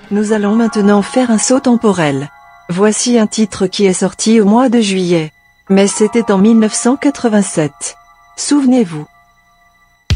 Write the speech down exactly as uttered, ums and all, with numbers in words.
Nous allons maintenant faire un saut temporel. Voici un titre qui est sorti au mois de juillet. Mais c'était en mille neuf cent quatre-vingt-sept. Souvenez-vous.